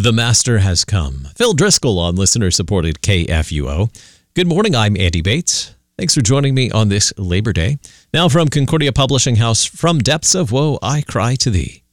The Master has come. Phil Driscoll on listener-supported KFUO. Good morning, I'm Andy Bates. Thanks for joining me on this Labor Day. Now from Concordia Publishing House, From Depths of Woe I Cry to Thee.